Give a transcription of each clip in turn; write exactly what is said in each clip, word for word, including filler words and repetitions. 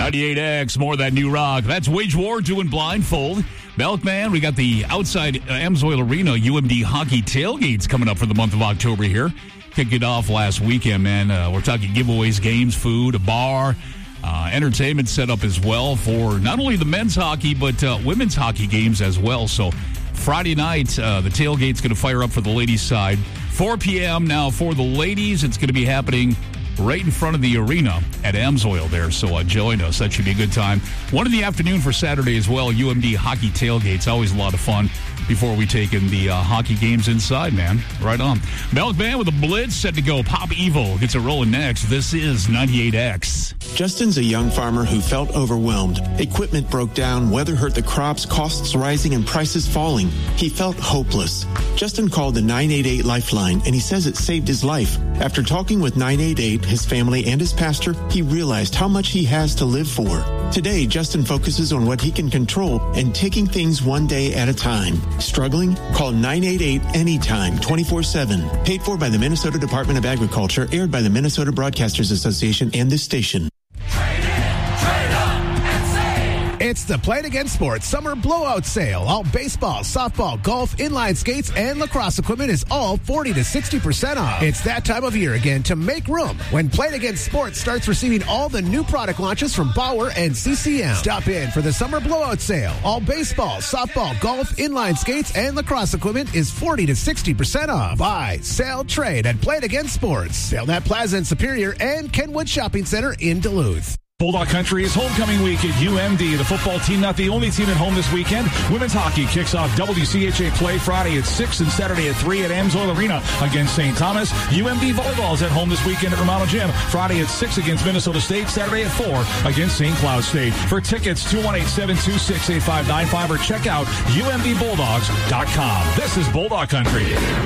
ninety-eight X, more of that new rock. That's Wage War doing Blindfold. Milkman, we got the outside Amsoil Arena U M D hockey tailgates coming up for the month of October here. Kicked it off last weekend, man. Uh, we're talking giveaways, games, food, a bar, uh, entertainment set up as well for not only the men's hockey, but uh, women's hockey games as well. So Friday night, uh, the tailgate's going to fire up for the ladies' side. four p.m. now for the ladies. It's going to be happening right in front of the arena at Amsoil there. So uh, join us. That should be a good time. One in the afternoon for Saturday as well. U M D hockey tailgates. Always a lot of fun before we take in the uh, hockey games inside, man. Right on. Milkman with a blitz set to go. Pop Evo gets it rolling next. This is ninety-eight X. Justin's a young farmer who felt overwhelmed. Equipment broke down, weather hurt the crops, costs rising, and prices falling. He felt hopeless. Justin called the nine eight eight Lifeline, and he says it saved his life. After talking with nine eight eight, his family, and his pastor, he realized how much he has to live for. Today, Justin focuses on what he can control and taking things one day at a time. Struggling? Call nine eight eight anytime, twenty-four seven. Paid for by the Minnesota Department of Agriculture, aired by the Minnesota Broadcasters Association and this station. It's the Play It Again Sports Summer Blowout Sale. All baseball, softball, golf, inline skates, and lacrosse equipment is all forty to sixty percent off. It's that time of year again to make room when Play It Again Sports starts receiving all the new product launches from Bauer and C C M. Stop in for the Summer Blowout Sale. All baseball, softball, golf, inline skates, and lacrosse equipment is forty to sixty percent off. Buy, sell, trade at Play It Again Sports. Sale Plaza in Superior and Kenwood Shopping Center in Duluth. Bulldog Country is homecoming week at U M D. The football team not the only team at home this weekend. Women's hockey kicks off W C H A play Friday at six and Saturday at three at Amsoil Arena against Saint Thomas. U M D volleyball is at home this weekend at Romano Gym. Friday at six against Minnesota State. Saturday at four against Saint Cloud State. For tickets, two one eight, seven two six, eight five nine five or check out U M D bulldogs dot com. This is Bulldog Country.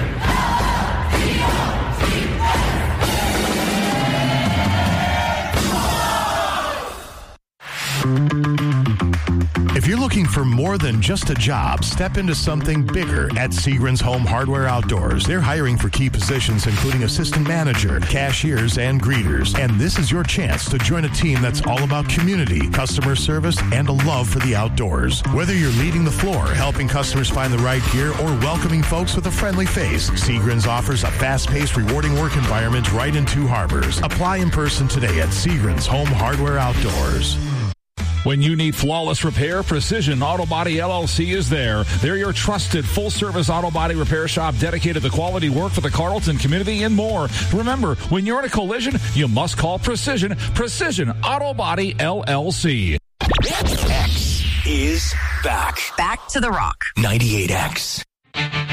If you're looking for more than just a job, step into something bigger at Seagren's Home Hardware Outdoors. They're hiring for key positions, including assistant manager, cashiers, and greeters. And this is your chance to join a team that's all about community, customer service, and a love for the outdoors. Whether you're leading the floor, helping customers find the right gear, or welcoming folks with a friendly face, Seagren's offers a fast-paced, rewarding work environment right in Two Harbors. Apply in person today at Seagren's Home Hardware Outdoors. When you need flawless repair, Precision Auto Body L L C is there. They're your trusted full-service auto body repair shop dedicated to quality work for the Carleton community and more. Remember, when you're in a collision, you must call Precision. Precision Auto Body L L C. X is back. Back to the rock. ninety-eight X.